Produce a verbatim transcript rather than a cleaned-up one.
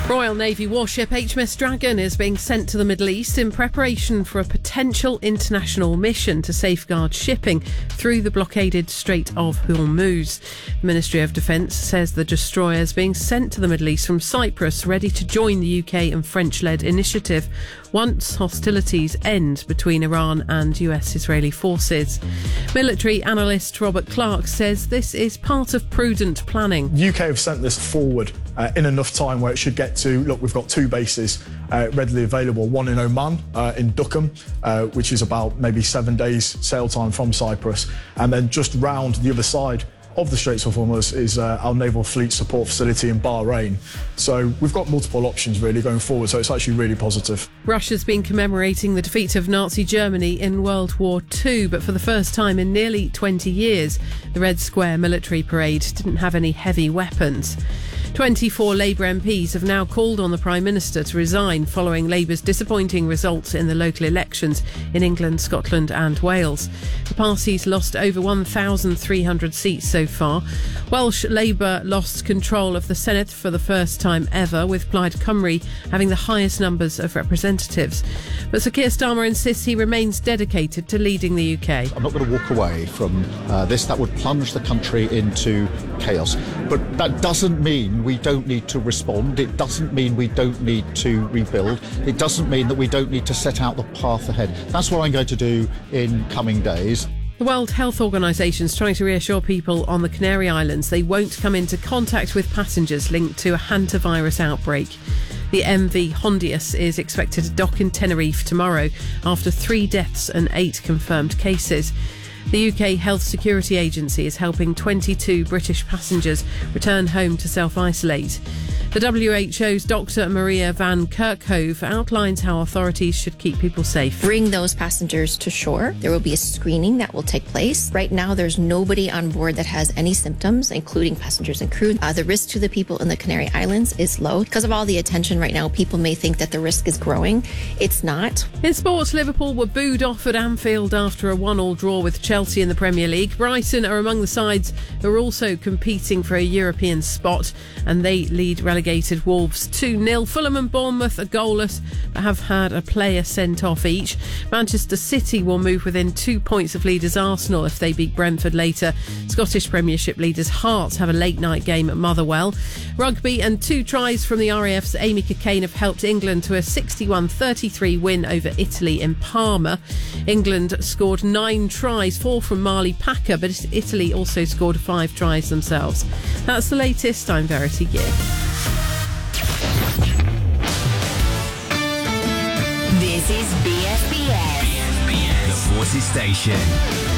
Royal Navy warship H M S Dragon is being sent to the Middle East in preparation for a potential international mission to safeguard shipping through the blockaded Strait of Hormuz. The Ministry of Defence says the destroyer is being sent to the Middle East from Cyprus, ready to join the U K and French-led initiative once hostilities end between Iran and U S-Israeli forces. Military analyst Robert Clark says this is part of prudent planning. U K have sent this forward uh, in enough time where it should get to, look, we've got two bases uh, readily available, one in Oman, uh, in Duqm, uh, which is about maybe seven days sail time from Cyprus, and then just round the other side of the Straits of Hormuz is uh, our Naval Fleet Support Facility in Bahrain. So we've got multiple options really going forward, so it's actually really positive. Russia's been commemorating the defeat of Nazi Germany in World War Two, but for the first time in nearly twenty years, the Red Square military parade didn't have any heavy weapons. twenty-four Labour M Ps have now called on the Prime Minister to resign following Labour's disappointing results in the local elections in England, Scotland and Wales. The party's lost over one thousand three hundred seats so far. Welsh Labour lost control of the Senate for the first time ever, with Plaid Cymru having the highest numbers of representatives. But Sir Keir Starmer insists he remains dedicated to leading the U K. I'm not going to walk away from uh, this. That would plunge the country into chaos. But that doesn't mean we don't need to respond. It doesn't mean we don't need to rebuild. It doesn't mean that we don't need to set out the path ahead. That's what I'm going to do in coming days. The World Health Organisation is trying to reassure people on the Canary Islands they won't come into contact with passengers linked to a hantavirus outbreak. The M V Hondius is expected to dock in Tenerife tomorrow after three deaths and eight confirmed cases. The U K Health Security Agency is helping twenty-two British passengers return home to self-isolate. The W H O's Doctor Maria Van Kerkhove outlines how authorities should keep people safe. Bring those passengers to shore. There will be a screening that will take place. Right now, there's nobody on board that has any symptoms, including passengers and crew. Uh, the risk to the people in the Canary Islands is low. Because of all the attention right now, people may think that the risk is growing. It's not. In sports, Liverpool were booed off at Anfield after a one-all draw with Chelsea in the Premier League. Brighton are among the sides who are also competing for a European spot, and they lead relegated Wolves two nil. Fulham and Bournemouth are goalless but have had a player sent off each. Manchester City will move within two points of leaders Arsenal if they beat Brentford later. Scottish Premiership leaders Hearts have a late night game at Motherwell. Rugby and two tries from the R A F's Amy Cockayne have helped England to a sixty-one thirty-three win over Italy in Parma. England scored nine tries, four from Marley Packer, but Italy also scored five tries themselves. That's the latest. I'm Verity Gibb. This is B F B S, B F B S, the Forces Station.